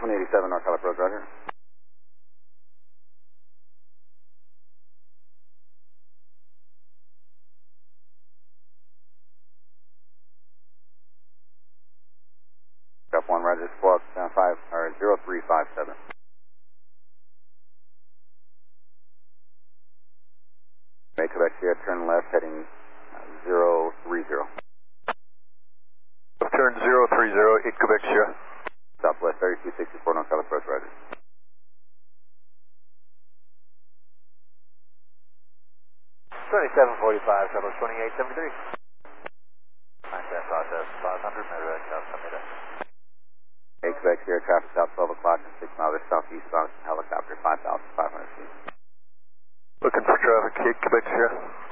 187 North Calip Road, Roger. Drop 1, Roger, squawk 0357. Make Quebec Sierra, turn left, heading 030. Turn 030, 8 Quebec Sierra. Southwest 3264 North Calip Road, Roger. 2745, Southwest 2873. Contact process 500, Medevac, South Medevac. 8 Quebec Sierra, traffic south 12 o'clock and 6 miles southeast bound helicopter, 5,500 feet. Looking for traffic, 8 Quebec Sierra.